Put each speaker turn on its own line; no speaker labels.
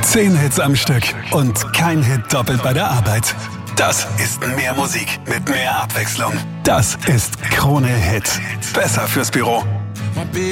10 Hits am Stück und kein Hit doppelt bei der Arbeit. Das ist mehr Musik mit mehr Abwechslung. Das ist Krone Hit. Besser fürs Büro.